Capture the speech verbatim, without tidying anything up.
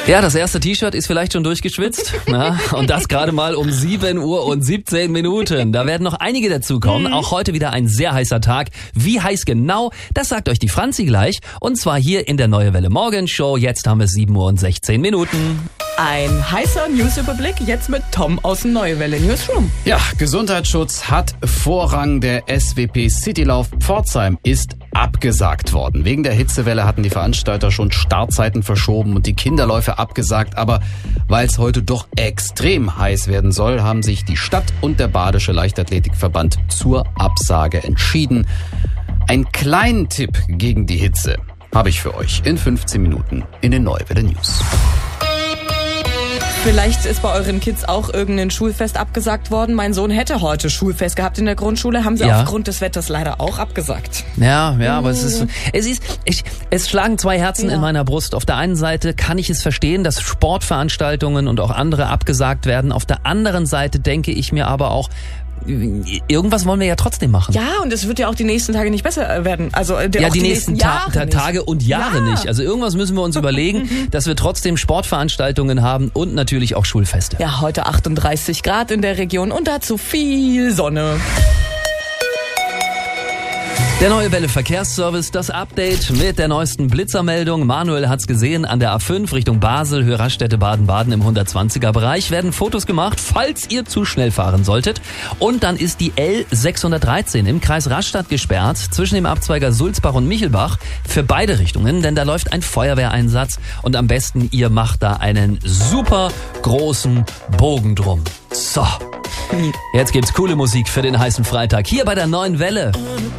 Ja, das erste T-Shirt ist vielleicht schon durchgeschwitzt. Na, und das gerade mal um sieben Uhr und siebzehn Minuten. Da werden noch einige dazukommen. Mhm. Auch heute wieder ein sehr heißer Tag. Wie heiß genau, das sagt euch die Franzi gleich. Und zwar hier in der Neue Welle Morgenshow. Jetzt haben wir sieben Uhr und sechzehn Minuten. Ein heißer Newsüberblick jetzt mit Tom aus dem Neue Welle Newsroom. Ja, Gesundheitsschutz hat Vorrang. Der S W P Citylauf Pforzheim ist abgesagt worden. Wegen der Hitzewelle hatten die Veranstalter schon Startzeiten verschoben und die Kinderläufe abgesagt. Aber weil es heute doch extrem heiß werden soll, haben sich die Stadt und der Badische Leichtathletikverband zur Absage entschieden. Einen kleinen Tipp gegen die Hitze habe ich für euch in fünfzehn Minuten in den Neue Welle News. Vielleicht ist bei euren Kids auch irgendein Schulfest abgesagt worden. Mein Sohn hätte heute Schulfest gehabt in der Grundschule, haben sie Ja. aufgrund des Wetters leider auch abgesagt. Ja, ja, aber es ist, es ist, ich, es schlagen zwei Herzen Ja. in meiner Brust. Auf der einen Seite kann ich es verstehen, dass Sportveranstaltungen und auch andere abgesagt werden. Auf der anderen Seite denke ich mir aber auch, irgendwas wollen wir ja trotzdem machen. Ja, und es wird ja auch die nächsten Tage nicht besser werden. Also äh, der, Ja, auch die, nächsten Ta Jahre Ta nicht. Tage und Jahre Ja. nicht. Also irgendwas müssen wir uns überlegen, dass wir trotzdem Sportveranstaltungen haben und natürlich auch Schulfeste. Ja, heute achtunddreißig Grad in der Region und dazu viel Sonne. Der Neue Welle Verkehrsservice, das Update mit der neuesten Blitzermeldung. Manuel hat's gesehen, an der A fünf Richtung Basel, Höhe Raststätte Baden-Baden im hundertzwanziger Bereich werden Fotos gemacht, falls ihr zu schnell fahren solltet. Und dann ist die L sechshundertdreizehn im Kreis Rastatt gesperrt, zwischen dem Abzweiger Sulzbach und Michelbach, für beide Richtungen, denn da läuft ein Feuerwehreinsatz und am besten ihr macht da einen super großen Bogen drum. So, jetzt gibt's coole Musik für den heißen Freitag hier bei der Neuen Welle.